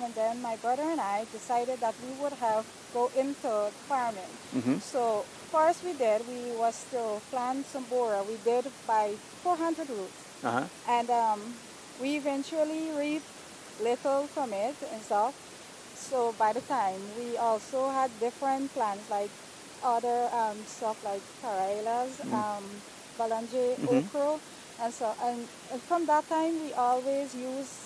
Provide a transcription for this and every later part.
and then my brother and I decided that we would have go into farming. So first we did, we was to plant some bora. We did by 400 roots. And we eventually reaped little from it and stuff. So by the time, we also had different plants like other stuff like Carailas, Balanje, okra, and so and from that time we always use,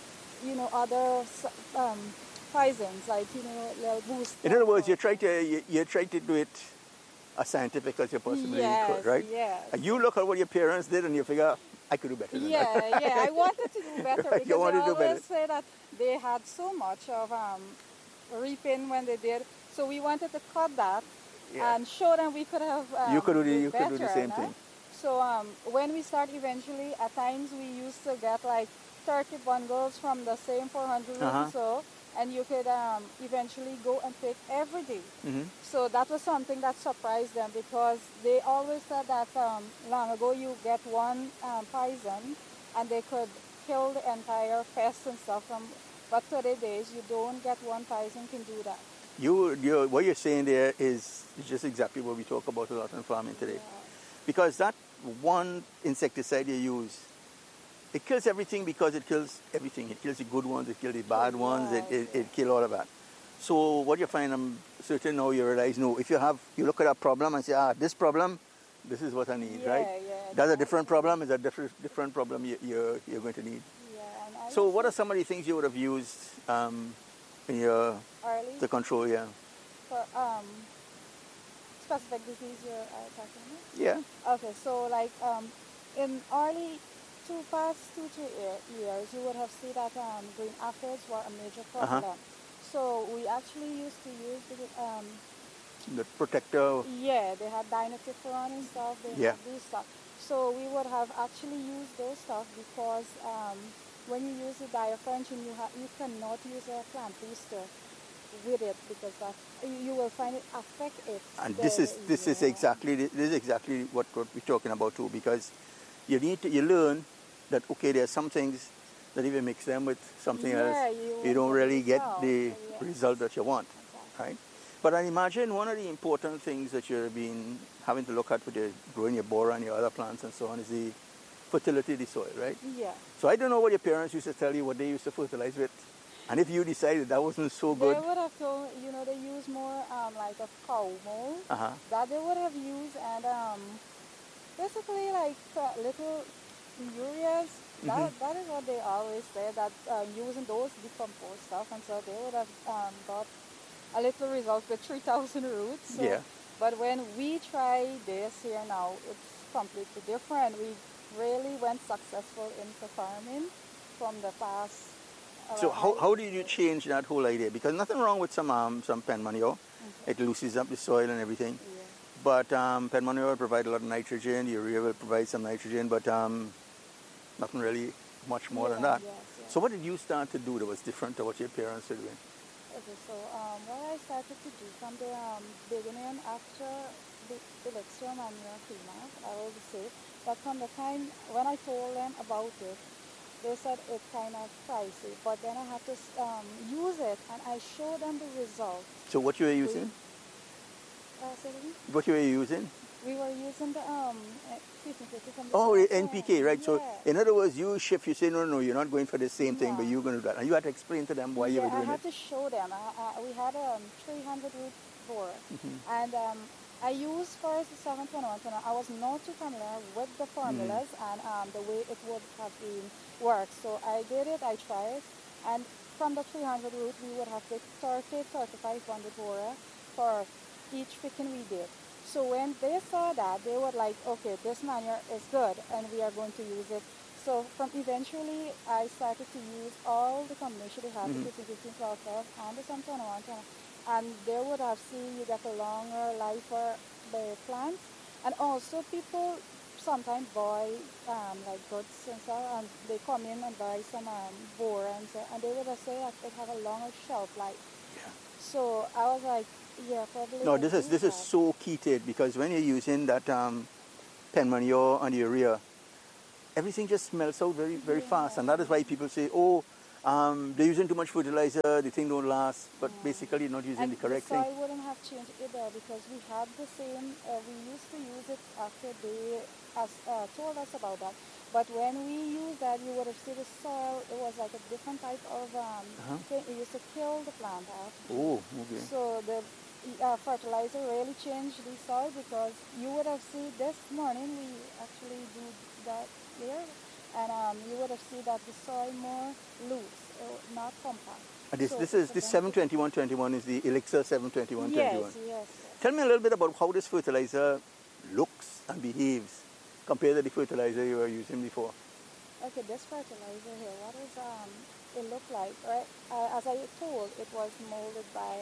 other poisons like little boost. In other words, you try to do it as scientific as you possibly could, right? Yes. And you look at what your parents did and you figure, I could do better than that. I wanted to do better because You wanted they to do better. always say that they had so much of reaping when they did. So we wanted to cut that and show them we could have you could do better, the same thing. So when we start eventually, at times we used to get like 30 bundles from the same 400 or so, and you could eventually go and pick every day. So that was something that surprised them because they always said that long ago you get one poison and they could kill the entire pest and stuff from. But today you don't get one poison can do that. What you're saying there is just exactly what we talk about a lot in farming today. Because that one insecticide you use, it kills everything because it kills everything. It kills the good ones, it kills the bad ones, it kills all of that. So what you find, I'm certain now you realize, no, if you look at a problem and say, this problem, this is what I need, right? That's a different problem, it's a different problem you're going to need. So what are some of the things you would have used in your to control, For specific disease you're talking about? Yeah. Okay, so like in early past 2-3 years, you would have seen that green aphids were a major problem. So we actually used to use the protector. Yeah, they had dinotiferon and stuff. They had these stuff. So we would have actually used those stuff because when you use the diafrenchine, you cannot use a plant booster with it because you will find it affect it. And this is exactly what we're talking about too, because you learn that there are some things that if you mix them with something else, you don't really get the result that you want, right? But I imagine one of the important things that you've been having to look at with growing your bora and your other plants and so on is the fertility of the soil, right? Yeah. So I don't know what your parents used to tell you what they used to fertilize with. And if you decided that wasn't so good... They would have told, they use more like a cow mold that they would have used, and basically like little ureas. That is what they always say, that using those decomposed stuff, and so they would have got a little result with 3,000 roots. So, but when we try this here now, it's completely different. We really went successful into farming from the past. So how did you change that whole idea? Because nothing wrong with some pen manure. It loosens up the soil and everything. But pen manure will provide a lot of nitrogen. Urea will provide some nitrogen, but nothing really much more than that. So what did you start to do that was different to what your parents were doing? Okay, so what I started to do from the beginning after the lecture manure came out, I will say that from the time when I told them about it, they said it's kind of pricey, but then I had to use it, and I showed them the result. So what you were using? What you were using? We were using the NPK, right? So in other words, you shift, you say, no, you're not going for the same thing, but you're going to do that. And you had to explain to them why you were doing it. I had to show them. We had a 300 root bora, and I used first the 721. I was not too familiar with the formulas and the way it would have been worked. So I did it, I tried, and from the 300 root, we would have to 35 bundle bora for each picking we did. So when they saw that, they were like, okay, this manure is good, and we are going to use it. So from eventually, I started to use all the combination they have, the 15-12 and the 721. And they would have seen you get a longer life for the plants. And also people sometimes buy like goods and stuff, and they come in and buy some bora and so, and they would have say that it have a longer shelf life. So I was like, probably. No, this is so key to it, because when you're using that pen manure and urea, everything just melts out very, very fast. And that is why people say, They're using too much fertilizer, the thing don't last, but basically not using the correct the thing. soil wouldn't have changed either because we had the same, we used to use it after they told us about that. But when we used that, you would have seen the soil, it was like a different type of thing. It used to kill the plant off. Oh, okay. So the fertilizer really changed the soil because you would have seen this morning, we actually do that here, and you would have seen that the soil more loose, not compact. And this So is for this them to- 72121 is the Elixir 72121. Yes, yes. Tell me a little bit about how this fertilizer looks and behaves compared to the fertilizer you were using before. Okay, this fertilizer here, what does it look like? Right? As I told, it was molded by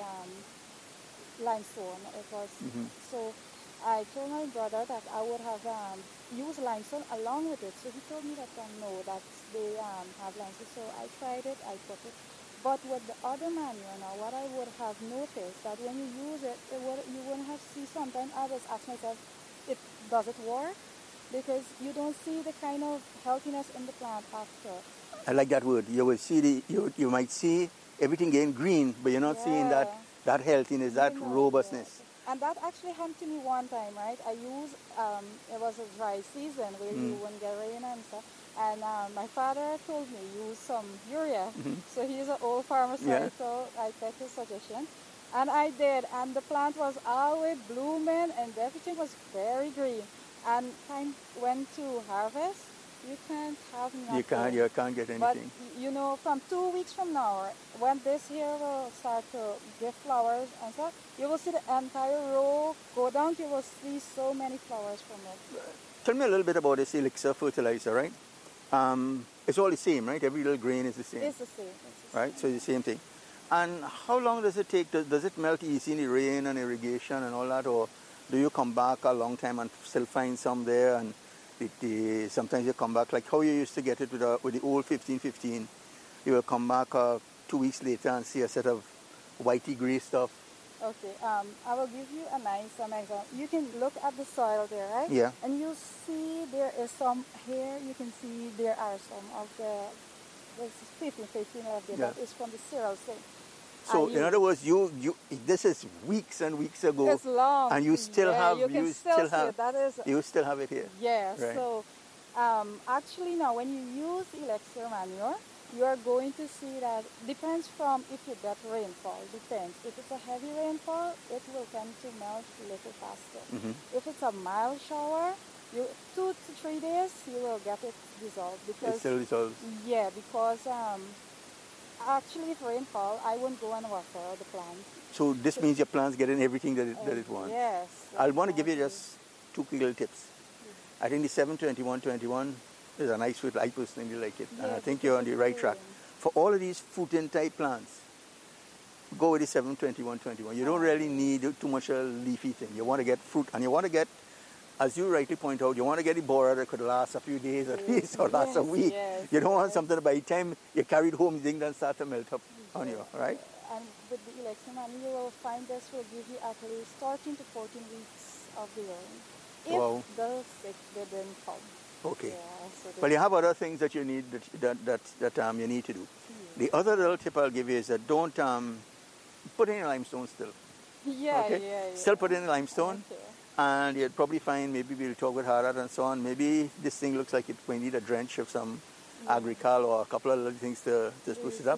limestone. It was so. I told my brother that I would have used limestone along with it. So he told me that no, that they have limestone. So I tried it. I put it. But with the other manure now, what I would have noticed that when you use it, you wouldn't have see. Sometimes I just ask myself, does it work? Because you don't see the kind of healthiness in the plant after. I like that word. You will see you might see everything getting green, but you're not seeing that healthiness, that robustness. Yeah. And that actually happened to me one time, right? I used, it was a dry season where you wouldn't get rain and stuff. And my father told me use some urea. So he's an old farmer, so I took his suggestion. And I did, and the plant was always blooming and everything was very green. And time went to harvest, you can't have nothing. You can't get anything. But you know, from 2 weeks from now, when this here will start to give flowers and stuff, you will see the entire row go down. You will see so many flowers from it. Tell me a little bit about this Elixir fertilizer, right? It's all the same, right? Every little grain is the same. It's the same. Right? So it's the same thing. And how long does it take? Does it melt easy in the rain and irrigation and all that, or do you come back a long time and still find some there? And sometimes you come back like how you used to get it with the old 1515. You will come back 2 weeks later and see a set of whitey gray stuff. Okay, I will give you a nice example. You can look at the soil there, right? Yeah. And you see there is some here. You can see there are some of this is 15 of them. That is from the cereal thing. So in other words, you this is weeks and weeks ago. It's long. And you still have you still have it here. Yeah. Right. So actually now when you use Elixir manure, you are going to see that depends from if you get rainfall. Depends. If it's a heavy rainfall, it will tend to melt a little faster. If it's a mild shower, 2 to 3 days you will get it dissolved because it still dissolves. Yeah, because actually if rainfall, I won't go and water the plant. So this means your plant's getting everything that it wants. Yes. I want to give you just 2 quick little tips. I think the 72121 is a nice fruit. I personally like it. And I think you're on the right track. For all of these fruiting type plants, go with the 72121. You don't really need too much a leafy thing. You want to get fruit, and you want to get, as you rightly point out, you want to get the borer that could last a few days at least, or last a week. You don't want something that by the time you carry it home, you think that start to melt up on you, right? And with the Elixir manure, you will find this will give you at least 13 to 14 weeks of the rain. If the sick didn't come. Okay. Yeah, so well, you have other things that you need that you need to do. The other little tip I'll give you is that don't put in limestone still. Still put in limestone, and you'll probably find, maybe we'll talk with Harad and so on, maybe this thing looks like it may need a drench of some agricol or a couple of other things to spruce it up.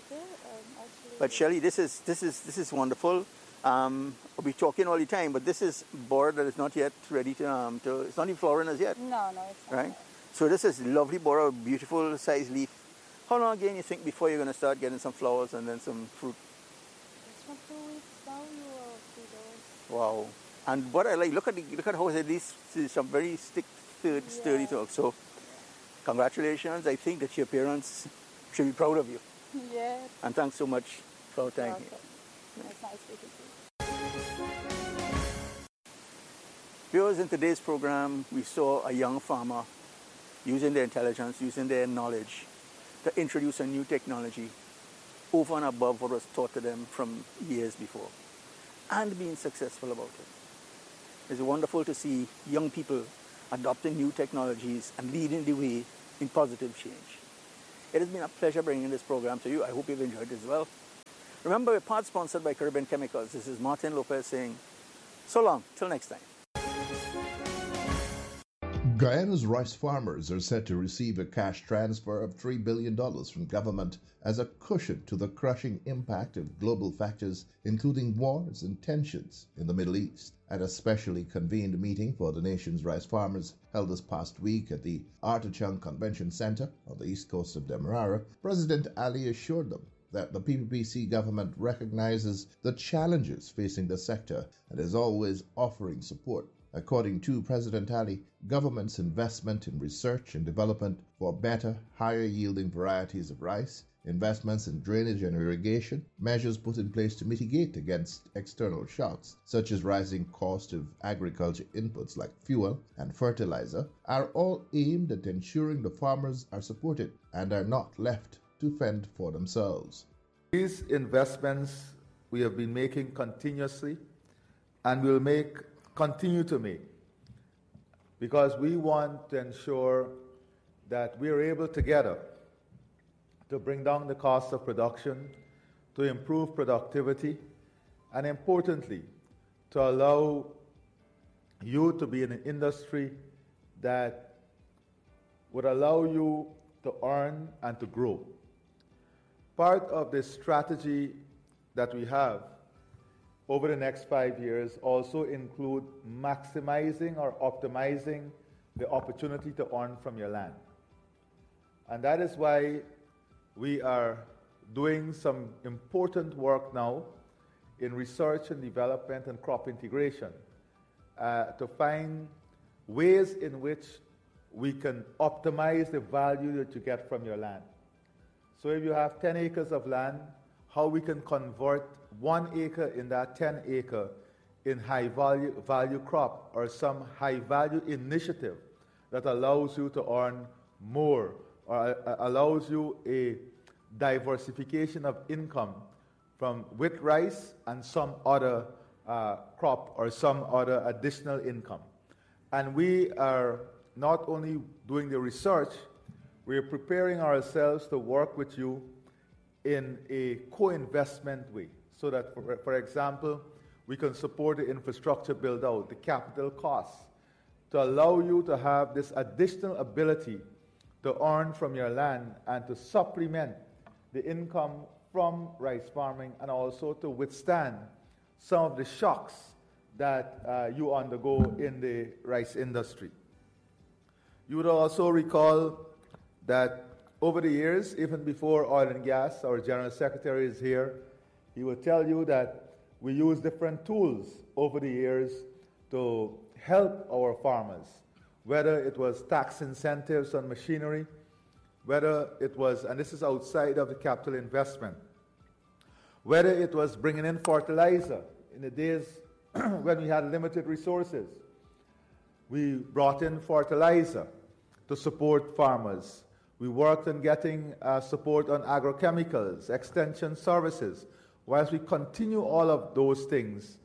But Shelley, this is wonderful. We're talking all the time, but this is borer that is not yet ready to it's not even flowering as yet. No, it's not. Right? So this is lovely borer, beautiful size leaf. How long again you think before you're going to start getting some flowers and then some fruit? It's from 2 weeks now you will see those. Wow. And what I like, look at how at least some very sturdy talk. So congratulations. I think that your parents should be proud of you. Yeah. And thanks so much for our time here. It's nice speaking to you. Viewers, in today's program, we saw a young farmer using their intelligence, using their knowledge to introduce a new technology over and above what was taught to them from years before, and being successful about it. It's wonderful to see young people adopting new technologies and leading the way in positive change. It has been a pleasure bringing this program to you. I hope you've enjoyed it as well. Remember, we're part sponsored by Caribbean Chemicals. This is Martin Lopez saying, so long, till next time. Guyana's rice farmers are set to receive a cash transfer of $3 billion from government as a cushion to the crushing impact of global factors, including wars and tensions in the Middle East. At a specially convened meeting for the nation's rice farmers held this past week at the Artachon Convention Center on the east coast of Demerara, President Ali assured them that the PPPC government recognizes the challenges facing the sector and is always offering support. According to President Ali, government's investment in research and development for better, higher-yielding varieties of rice, investments in drainage and irrigation, measures put in place to mitigate against external shocks, such as rising cost of agriculture inputs like fuel and fertilizer, are all aimed at ensuring the farmers are supported and are not left to fend for themselves. These investments we have been making continuously and will continue to make, because we want to ensure that we are able together to bring down the cost of production, to improve productivity, and importantly, to allow you to be in an industry that would allow you to earn and to grow. Part of the strategy that we have over the next 5 years also include maximizing or optimizing the opportunity to earn from your land. And that is why we are doing some important work now in research and development and crop integration to find ways in which we can optimize the value that you get from your land. So if you have 10 acres of land, how we can convert 1 acre in that 10 acre in high value crop or some high value initiative that allows you to earn more or allows you a diversification of income from with rice and some other crop or some other additional income. And we are not only doing the research, we are preparing ourselves to work with you in a co-investment way, so that, for example, we can support the infrastructure build-out, the capital costs, to allow you to have this additional ability to earn from your land and to supplement the income from rice farming and also to withstand some of the shocks that you undergo in the rice industry. You would also recall that over the years, even before oil and gas, our General Secretary is here, he will tell you that we use different tools over the years to help our farmers, whether it was tax incentives on machinery, whether it was, and this is outside of the capital investment, whether it was bringing in fertilizer in the days when we had limited resources. We brought in fertilizer to support farmers. We worked on getting support on agrochemicals, extension services. Whilst we continue all of those things,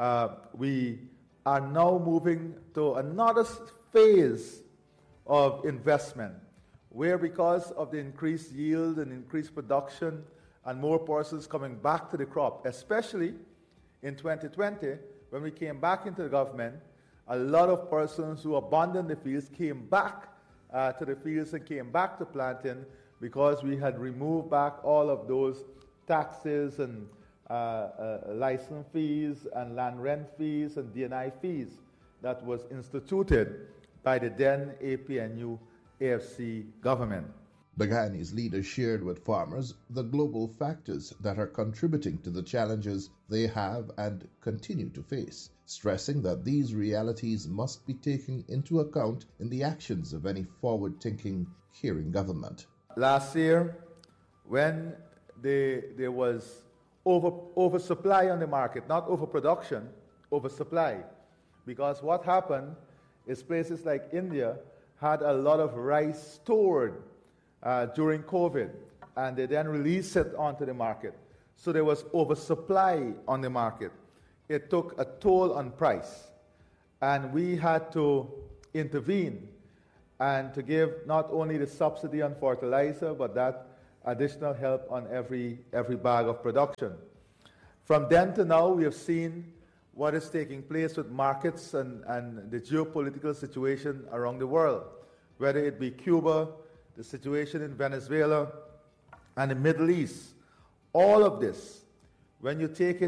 we are now moving to another phase of investment, where because of the increased yield and increased production and more persons coming back to the crop, especially in 2020, when we came back into the government, a lot of persons who abandoned the fields came back to the fields and came back to planting because we had removed back all of those taxes and license fees and land rent fees and D&I fees that was instituted by the then APNU AFC government. The Guyanese leaders shared with farmers the global factors that are contributing to the challenges they have and continue to face, stressing that these realities must be taken into account in the actions of any forward-thinking, caring government. Last year, when there was oversupply on the market, not overproduction, oversupply, because what happened is places like India had a lot of rice stored during COVID, and they then released it onto the market. So there was oversupply on the market. It took a toll on price, and we had to intervene and to give not only the subsidy on fertilizer, but that additional help on every bag of production. From then to now, we have seen what is taking place with markets and the geopolitical situation around the world, whether it be Cuba, the situation in Venezuela, and the Middle East. All of this, when you take it